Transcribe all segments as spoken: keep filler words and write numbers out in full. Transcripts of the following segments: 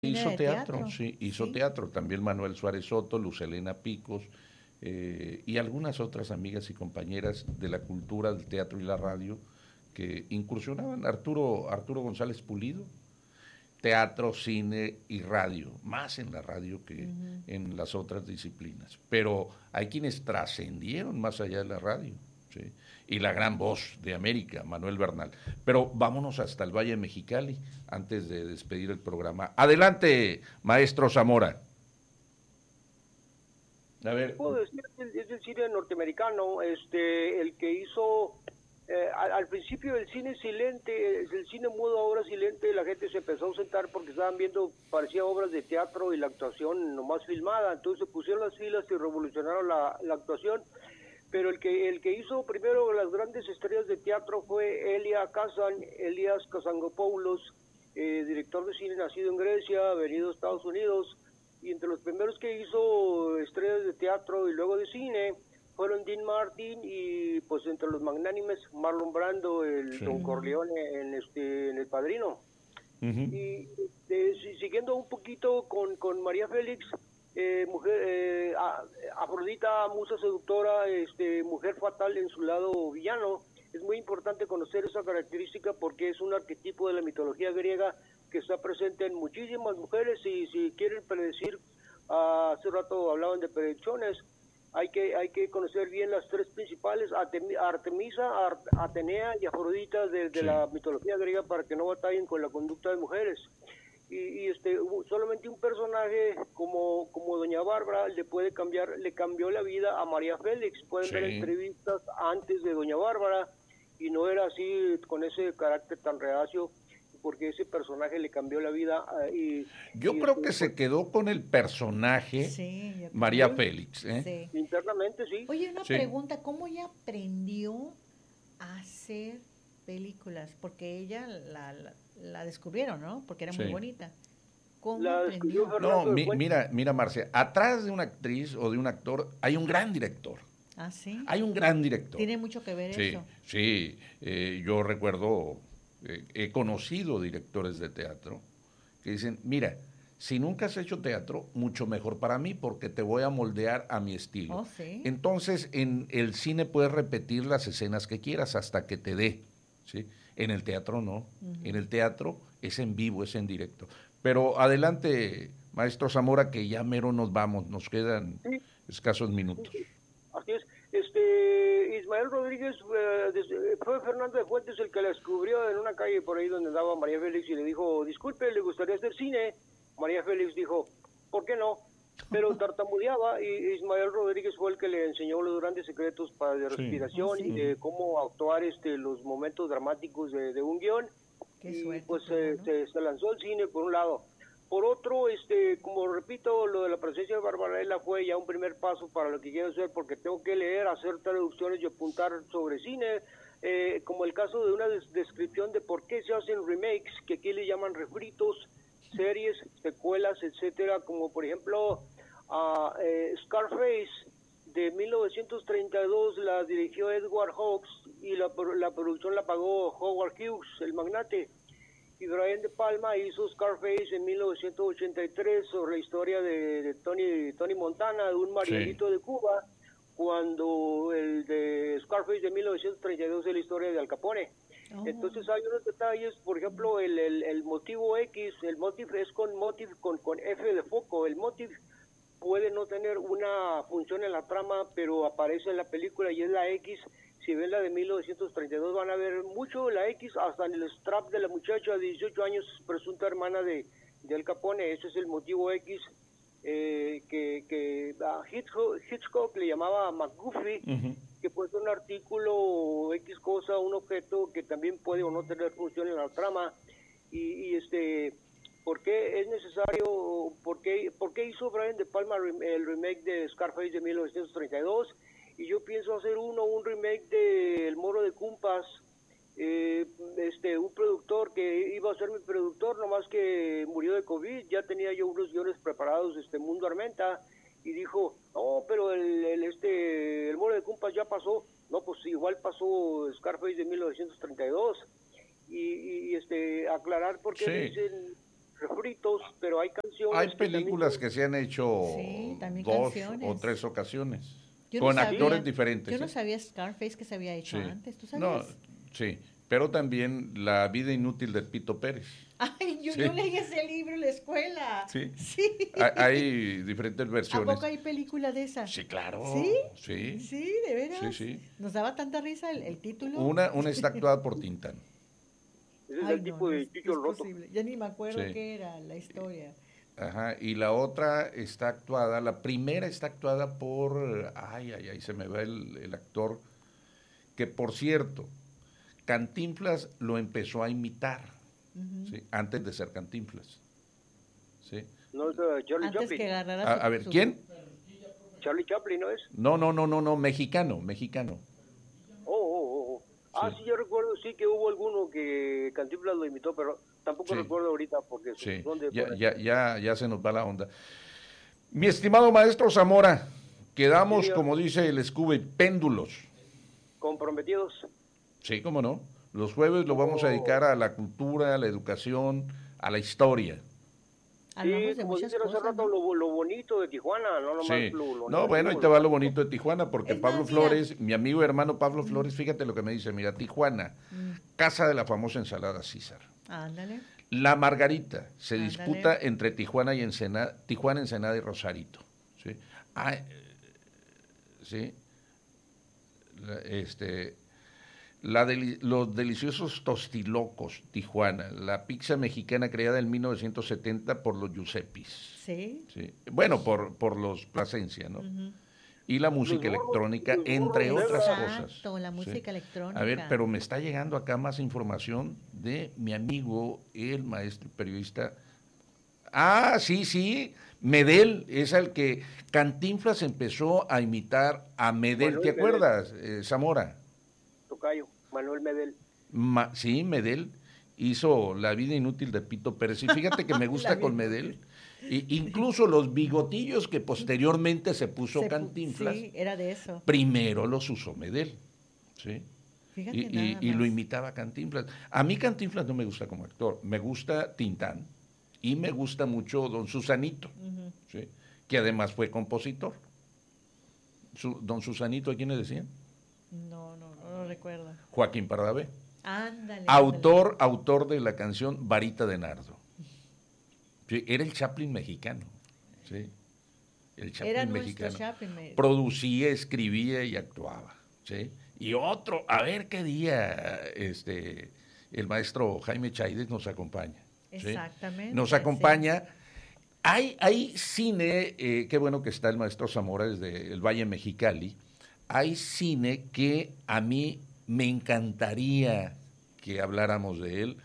Cine Hizo de teatro, teatro, sí, hizo sí. teatro. También Manuel Suárez Soto, Luz Helena Picos eh, y algunas otras amigas y compañeras de la cultura, del teatro y la radio que incursionaban. Arturo, Arturo González Pulido, teatro, cine y radio, más en la radio que Ujú. en las otras disciplinas. Pero hay quienes trascendieron más allá de la radio, ¿sí? Y la gran voz de América, Manuel Bernal. Pero vámonos hasta el Valle de Mexicali antes de despedir el programa. Adelante, maestro Zamora. A ver, Puedo decir que es del cine norteamericano, este, el que hizo eh, al, al principio el cine silente, el cine mudo ahora silente, la gente se empezó a ausentar porque estaban viendo, parecía obras de teatro y la actuación nomás filmada, entonces se pusieron las filas y revolucionaron la, la actuación, pero el que el que hizo primero las grandes estrellas de teatro fue Elia Kazan, Elias Kazanopoulos, eh, director de cine nacido en Grecia, venido a Estados Unidos, y entre los primeros que hizo estrellas de teatro y luego de cine fueron Dean Martin y pues entre los magnánimes Marlon Brando, el sí. Don Corleone en este en El Padrino. Uh-huh. Y eh, si- siguiendo un poquito con, con María Félix, eh, mujer eh, a- Afrodita, musa seductora, este mujer fatal en su lado villano. Es muy importante conocer esa característica porque es un arquetipo de la mitología griega que está presente en muchísimas mujeres y si quieren predecir, uh, hace rato hablaban de predicciones, hay que hay que conocer bien las tres principales, Artemisa, Art, Atenea y Afrodita de, de Sí. la mitología griega para que no batallen con la conducta de mujeres. Y, y este solamente un personaje como como doña Bárbara le puede cambiar, le cambió la vida a María Félix. Pueden Sí. ver entrevistas antes de doña Bárbara y no era así con ese carácter tan reacio porque ese personaje le cambió la vida uh, y, Yo y creo este, que se pues, quedó con el personaje Sí, yo María creo. sí, Félix, ¿eh? Sí. internamente sí. Oye, una Sí. pregunta, ¿cómo ella aprendió a hacer películas? Porque ella la, la, la descubrieron, ¿no? Porque era muy Sí. bonita. ¿Cómo La descubrió aprendió? No, Fernando de mi, Fuentes. mira, mira, Marcia, atrás de una actriz o de un actor hay un gran director. Ah, sí. Hay un gran director. Tiene mucho que ver Sí, eso. sí. Eh, yo recuerdo, eh, he conocido directores de teatro que dicen, mira, si nunca has hecho teatro, mucho mejor para mí porque te voy a moldear a mi estilo. Oh, sí. Entonces, en el cine puedes repetir las escenas que quieras hasta que te dé, ¿sí? En el teatro no. Ujú. En el teatro es en vivo, es en directo. Pero adelante, maestro Zamora, que ya mero nos vamos, nos quedan Sí, escasos sí, minutos. sí, así es. Este, Ismael Rodríguez, eh, des- fue Fernando de Fuentes el que la descubrió en una calle por ahí donde andaba María Félix y le dijo, disculpe, ¿le gustaría hacer cine? María Félix dijo, ¿por qué no? Pero tartamudeaba y Ismael Rodríguez fue el que le enseñó los grandes secretos para de Sí. Oh, respiración y sí. de cómo actuar este los momentos dramáticos de, de un guión. Qué Y suerte pues tuvo, eh, ¿no? se, se lanzó al cine por un lado. Por otro, este, como repito, lo de la presencia de Barbarella fue ya un primer paso para lo que quiero hacer, porque tengo que leer, hacer traducciones y apuntar sobre cine, eh, como el caso de una des descripción de por qué se hacen remakes, que aquí le llaman refritos, series, secuelas, etcétera, como por ejemplo uh, eh, Scarface de mil novecientos treinta y dos la dirigió Edward Hawks y la, la producción la pagó Howard Hughes, el magnate. Y Brian De Palma hizo Scarface en mil novecientos ochenta y tres sobre la historia de, de Tony, Tony Montana, de un marinerito Sí. de Cuba, cuando el de Scarface de mil novecientos treinta y dos es la historia de Al Capone. Oh. Entonces hay unos detalles, por ejemplo, el, el, el motivo X, el motive es con motive, con, con F de foco, el motive puede no tener una función en la trama, pero aparece en la película y es la X. Si ven la de mil novecientos treinta y dos van a ver mucho la X, hasta en el strap de la muchacha de dieciocho años, presunta hermana de, de Al Capone. Ese es el motivo X eh, que, que a Hitchcock, Hitchcock le llamaba McGuffey, Uh-huh. que puede ser un artículo X cosa, un objeto que también puede o no tener función en la trama. Y, y este... ¿Por qué es necesario, por qué, por qué hizo Brian De Palma el remake de Scarface de mil novecientos treinta y dos? Y yo pienso hacer uno, un remake de El Moro de Cumpas, eh, este, un productor que iba a ser mi productor, nomás que murió de COVID, ya tenía yo unos guiones preparados, este Mundo Armenta, y dijo, no, pero el, el, este, el Moro de Cumpas ya pasó. No, pues igual pasó Scarface de mil novecientos treinta y dos. Y, y este, aclarar por qué Sí. le dicen... refritos, pero hay canciones. Hay películas que, que se han hecho Sí, también dos canciones. o tres ocasiones, Yo no con sabía- actores diferentes. Yo no ¿eh? sabía Scarface que se había hecho Sí. antes, ¿tú No, sabías? sí, pero también La vida inútil de Pito Pérez. Ay, yo, Sí. yo leí ese libro en la escuela. Sí. Sí. Ha- Hay diferentes ¿A versiones. poco hay película de esa? Sí, claro. ¿Sí? Sí. Sí, de veras. Sí, sí. Nos daba tanta risa el, el título. Una, una está actuada por Tintán. ese es Ay, el no, tipo no de es- Chicho no es el Roto. posible. Ya ni me acuerdo Sí. qué era la historia. Ajá, y la otra está actuada, la primera está actuada por, ay, ay, ay, se me va el, el actor, que por cierto, Cantinflas lo empezó a imitar, Ujú. ¿sí? Antes de ser Cantinflas. ¿Sí? No es uh, Charlie Antes Chaplin. que agarrara A, su- a ver, su- ¿quién? Charlie Chaplin, ¿no es? No, no, no, no, no, mexicano, mexicano. Oh, oh, oh, oh. Ah, Sí. sí, yo recuerdo, sí que hubo alguno que Cantinflas lo imitó, pero tampoco Sí. recuerdo ahorita porque Sí, son de ya, por ahí. ya, ya, ya se nos va la onda. Mi estimado maestro Zamora, quedamos, Sí, señor. como dice el Scooby, péndulos. Comprometidos. Sí, cómo no. Los jueves lo vamos a dedicar a la cultura, a la educación, a la historia. Hablamos Sí, de como muchas dicen hace cosas, rato, ¿no? lo, lo bonito de Tijuana, no nomás Sí. lo, lo No, bueno, ahí negativo, te va lo- lo bonito de Tijuana, porque Es Pablo más, mira. Flores, mi amigo y hermano Pablo Flores, fíjate lo que me dice, mira, Tijuana, Mm, casa de la famosa ensalada César. ándale. La Margarita se Ándale. disputa entre Tijuana y Ensenada, Tijuana, Ensenada y Rosarito. ¿Sí? Ah, eh, ¿sí? La- este, la deli- los deliciosos tostilocos, Tijuana, la pizza mexicana creada en mil novecientos setenta por los Giuseppis. Sí. ¿Sí? Bueno, por, por los Plasencia, ¿no? Ujú. Y la música Los burros, electrónica, los entre burros otras negros. cosas. Exacto, la ¿sí? música electrónica. A ver, pero me está llegando acá más información de mi amigo, el maestro periodista. Ah, sí, sí, Medel, es el que Cantinflas empezó a imitar a Medel. Manuel ¿Te Medel. acuerdas, eh, Zamora? Tocayo, Manuel Medel. Ma- sí, Medel hizo La vida inútil de Pito Pérez. Y fíjate que me gusta La con vida Medel. Y incluso los bigotillos que posteriormente se puso Se pu- Cantinflas, Sí, era de eso. primero los usó Medel. ¿Sí? Fíjate Y, y- nada y lo más. imitaba Cantinflas. A mí Cantinflas no me gusta como actor, me gusta Tintán y me gusta mucho Don Susanito, Ujú. ¿sí? Que además fue compositor. Su- don Susanito, ¿a quién le decían? No, no, no lo recuerdo. Joaquín Pardavé. Ándale. Autor, autor de la canción Varita de Nardo. Sí, era el Chaplin mexicano. ¿Sí? El Chaplin Era nuestro mexicano. Chaplin. me- Producía, escribía y actuaba. ¿Sí? Y otro, a ver qué día este, el maestro Jaime Chaides nos acompaña. ¿sí? Exactamente. Nos sí. acompaña. Hay, hay cine, eh, qué bueno que está el maestro Zamora desde el Valle Mexicali. Hay cine que a mí me encantaría que habláramos de él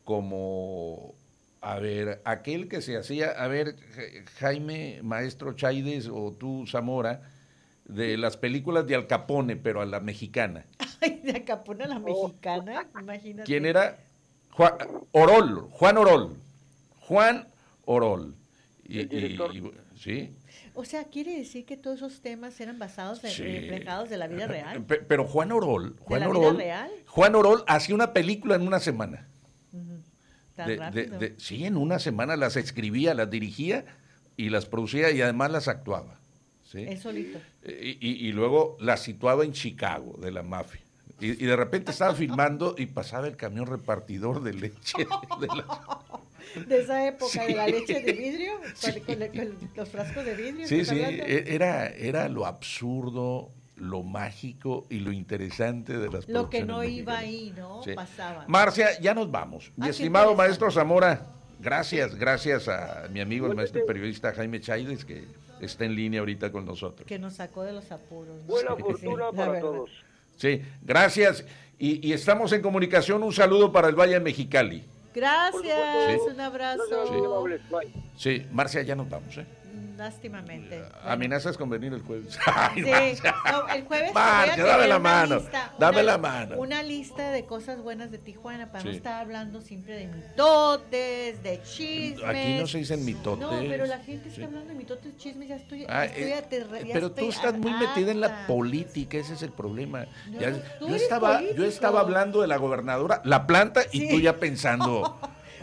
como, a ver, aquel que se hacía, a ver, Jaime, maestro Chaides o tú, Zamora, de las películas de Al Capone, pero a la mexicana. Ay, de Acapulco a la mexicana, imagínate. ¿Quién era? Juan, Orol, Juan Orol. Juan Orol. Y, El director. y- y- ¿sí? O sea, quiere decir que todos esos temas eran basados en Sí. reflejados de la vida real. Pe- Pero Juan Orol, Juan la vida Orol, real? Juan Orol hacía una película en una semana. Ujú. Tan De- de- rápido. de- sí, en una semana las escribía, las dirigía y las producía y además las actuaba. ¿sí? Él solito. Y, y- y luego las situaba en Chicago, de la mafia. Y, y de repente estaba filmando y pasaba el camión repartidor de leche. de la- De esa época, Sí. de la leche de vidrio, con, Sí. con- con los frascos de vidrio. Sí, ¿estás sí, hablando? e- era, era lo absurdo, lo mágico y lo interesante de las Lo que producciones no iba mexicanas. ahí, ¿no? Sí. Pasaba. Marcia, ya nos vamos. Mi Ah, qué estimado interesante. maestro Zamora, gracias, gracias a mi amigo, el maestro Igualmente. periodista Jaime Chaides, que está en línea ahorita con nosotros. Que nos sacó de los apuros. ¿no? Buena Sí, fortuna la para verdad. todos. Sí, gracias. Y, y estamos en comunicación. Un saludo para el Valle Mexicali. Gracias, Sí. un abrazo. Gracias, muy amables. Bye. Sí, Marcia, ya nos vamos, ¿eh? Lástimamente. Amenazas con venir el jueves. Ay, Sí, Marcia. no, el jueves te Marcia, voy a dame tener la una mano, lista, dame una- la mano. Una lista de cosas buenas de Tijuana para no Sí. estar hablando siempre de mitotes, de chismes. Aquí no se dicen mitotes. No, pero la gente está Sí. hablando de mitotes, chismes, ya estoy, Ah, estoy eh, aterra- ya pero estoy tú estás muy metida en la harta. política, ese es el problema. No, Ya- tú yo, eres estaba, político. yo estaba hablando de la gobernadora, la planta, y Sí. tú ya pensando.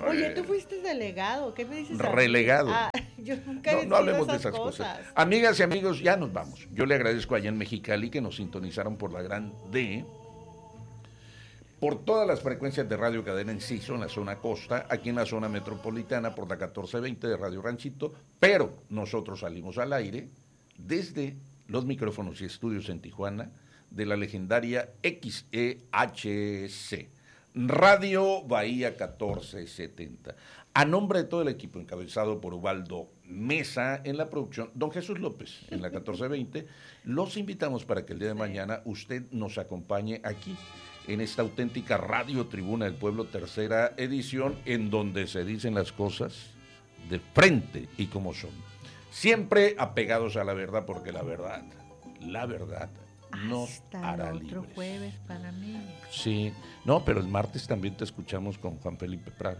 Oye, tú fuiste delegado, ¿qué me dices? Relegado. Ah, yo nunca he No, decidido no hablemos de esas esas cosas. cosas. Amigas y amigos, ya nos vamos. Yo le agradezco allá en Mexicali que nos sintonizaron por la Gran D, por todas las frecuencias de Radio Cadena Enciso en la zona costa, aquí en la zona metropolitana por la catorce veinte de Radio Ranchito, pero nosotros salimos al aire desde los micrófonos y estudios en Tijuana de la legendaria X E H C, Radio Bahía catorce setenta. A nombre de todo el equipo encabezado por Ubaldo Mesa en la producción, don Jesús López en la catorce veinte, los invitamos para que el día de mañana usted nos acompañe aquí en esta auténtica Radio Tribuna del Pueblo, tercera edición, en donde se dicen las cosas de frente y como son. Siempre apegados a la verdad, porque la verdad, la verdad nos Hasta hará el otro libres. jueves para mí. Sí, no, pero el martes también te escuchamos con Juan Felipe Prado.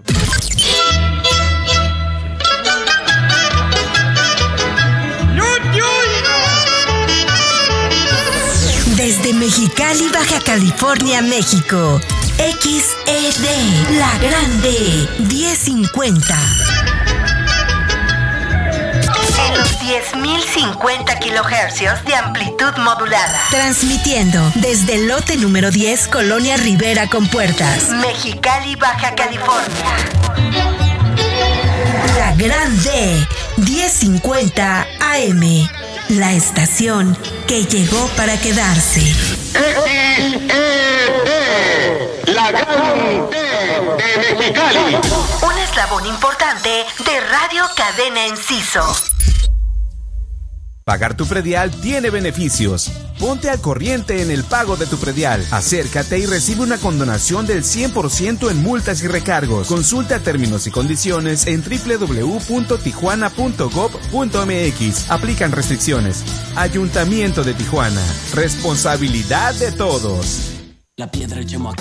Desde Mexicali, Baja California, México, X E D, La Grande, diez cincuenta. En los diez mil cincuenta kilohercios de amplitud modulada. Transmitiendo desde el lote número diez, Colonia Rivera con Puertas, Mexicali, Baja California. La Grande, diez cincuenta A M. La estación que llegó para quedarse. X E D, la Gran D de Mexicali. Un eslabón importante de Radio Cadena Enciso. Pagar tu predial tiene beneficios. Ponte al corriente en el pago de tu predial. Acércate y recibe una condonación del cien por ciento en multas y recargos. Consulta términos y condiciones en doble u doble u doble u punto tijuana punto gob punto m x. Aplican restricciones. Ayuntamiento de Tijuana. Responsabilidad de todos. La piedra Yemaca.